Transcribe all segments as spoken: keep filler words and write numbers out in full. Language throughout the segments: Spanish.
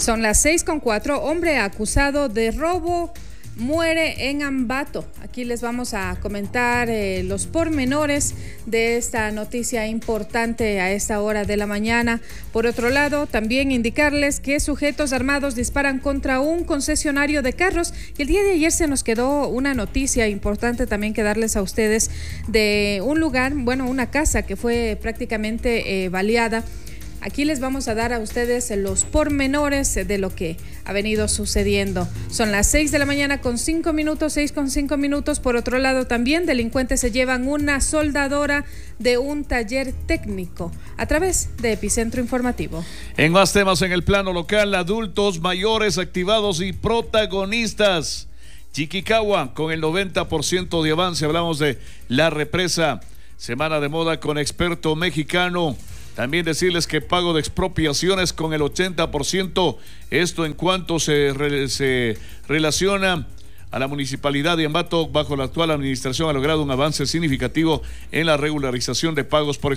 Son las seis con cuatro. Hombre acusado de robo muere en Ambato. Aquí les vamos a comentar eh, los pormenores de esta noticia importante a esta hora de la mañana. Por otro lado, también indicarles que sujetos armados disparan contra un concesionario de carros. Y el día de ayer se nos quedó una noticia importante también que darles a ustedes de un lugar, bueno, una casa que fue prácticamente eh, baleada. Aquí les vamos a dar a ustedes los pormenores de lo que ha venido sucediendo. Son las seis de la mañana con cinco minutos, seis con cinco minutos. Por otro lado, también delincuentes se llevan una soldadora de un taller técnico a través de Epicentro Informativo. En más temas en el plano local, adultos mayores activados y protagonistas. Chiquicagua con el noventa por ciento de avance. Hablamos de la represa. Semana de moda con experto mexicano. También decirles que pago de expropiaciones con el ochenta por ciento, esto en cuanto se, re, se relaciona a la municipalidad de Ambato. Bajo la actual administración ha logrado un avance significativo en la regularización de pagos por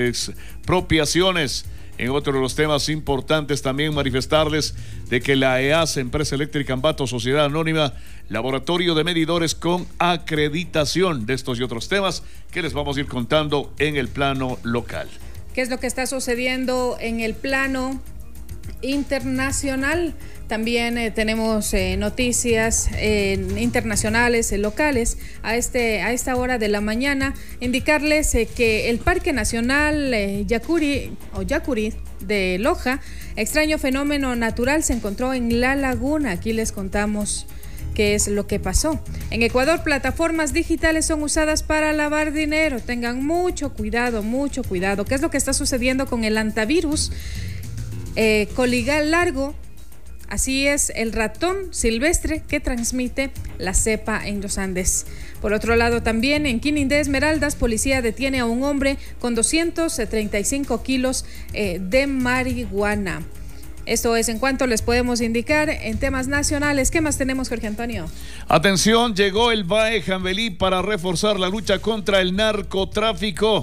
expropiaciones. En otro de los temas importantes también manifestarles de que la E A S, Empresa Eléctrica Ambato, Sociedad Anónima, laboratorio de medidores con acreditación. De estos y otros temas que les vamos a ir contando en el plano local. ¿Qué es lo que está sucediendo en el plano internacional? También eh, tenemos eh, noticias eh, internacionales, eh, locales, a, este, a esta hora de la mañana. Indicarles eh, que el Parque Nacional eh, Yacuri, o Yacuri de Loja, extraño fenómeno natural, se encontró en la laguna. Aquí les contamos qué es lo que pasó. En Ecuador, plataformas digitales son usadas para lavar dinero. Tengan mucho cuidado, mucho cuidado. ¿Qué es lo que está sucediendo con el antivirus? Eh, coligal largo, así es el ratón silvestre que transmite la cepa en los Andes. Por otro lado, también en Quinindé Esmeraldas, policía detiene a un hombre con doscientos treinta y cinco kilos eh, de marihuana. Esto es en cuanto les podemos indicar en temas nacionales. ¿Qué más tenemos, Jorge Antonio? Atención, llegó el B A E Jambelí para reforzar la lucha contra el narcotráfico.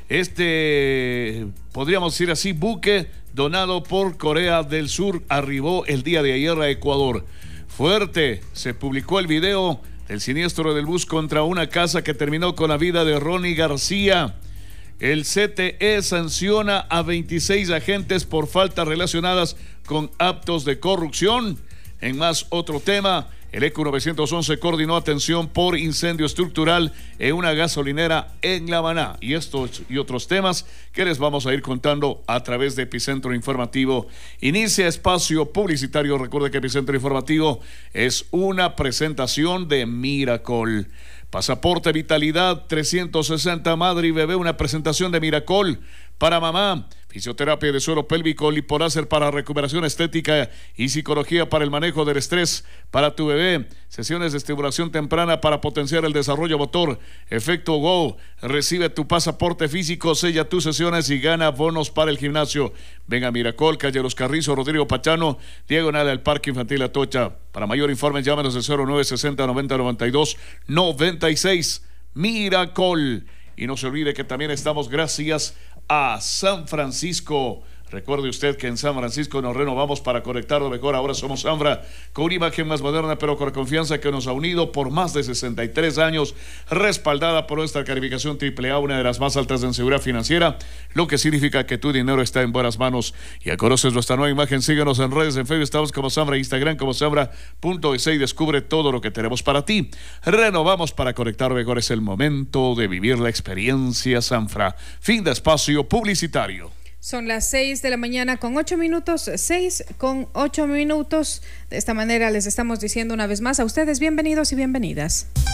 Este, podríamos decir así, buque donado por Corea del Sur arribó el día de ayer a Ecuador. Fuerte, se publicó el video del siniestro del bus contra una casa que terminó con la vida de Ronnie García. El C T E sanciona a veintiséis agentes por faltas relacionadas con actos de corrupción. En más otro tema, el E Q novecientos once coordinó atención por incendio estructural en una gasolinera en La Maná. Y estos y otros temas que les vamos a ir contando a través de Epicentro Informativo. Inicia espacio publicitario. Recuerde que Epicentro Informativo es una presentación de Miracol. Pasaporte Vitalidad trescientos sesenta, madre y bebé, una presentación de Miracol. Para mamá, fisioterapia de suelo pélvico, lipoláser para recuperación estética y psicología para el manejo del estrés. Para tu bebé, sesiones de estimulación temprana para potenciar el desarrollo motor. Efecto Go, recibe tu pasaporte físico, sella tus sesiones y gana bonos para el gimnasio. Venga a Miracol, calle Los Carrizos, Rodrigo Pachano, diagonal al Parque Infantil Atocha. Para mayor informe, llámenos al cero nueve sesenta noventa noventa y dos noventa y seis. Miracol. Y no se olvide que también estamos gracias a San Francisco. Recuerde usted que en San Francisco nos renovamos para conectarlo mejor. Ahora somos Sanfra, con una imagen más moderna, pero con la confianza que nos ha unido por más de sesenta y tres años, respaldada por nuestra calificación triple A, una de las más altas en seguridad financiera, lo que significa que tu dinero está en buenas manos. Ya conoces nuestra nueva imagen, síguenos en redes, en Facebook estamos como Sanfra, Instagram como Sanfra punto es y descubre todo lo que tenemos para ti. Renovamos para conectar mejor, es el momento de vivir la experiencia Sanfra. Fin de espacio publicitario. Son las seis de la mañana con ocho minutos, seis con ocho minutos. De esta manera les estamos diciendo una vez más a ustedes bienvenidos y bienvenidas.